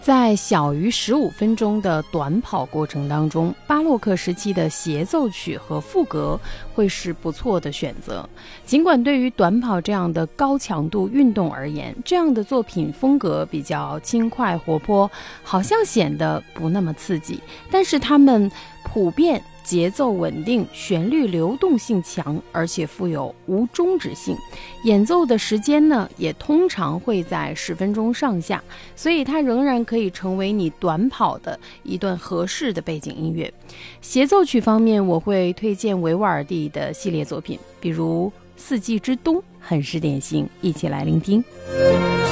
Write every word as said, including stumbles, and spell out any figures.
在小于十五分钟的短跑过程当中，巴洛克时期的协奏曲和赋格会是不错的选择。尽管对于短跑这样的高强度运动而言，这样的作品风格比较轻快活泼，好像显得不那么刺激，但是它们普遍节奏稳定，旋律流动性强，而且富有无终止性。演奏的时间呢，也通常会在十分钟上下，所以它仍然可以成为你短跑的一段合适的背景音乐。协奏曲方面，我会推荐维瓦尔第的系列作品，比如《四季之冬》，很是典型，一起来聆听。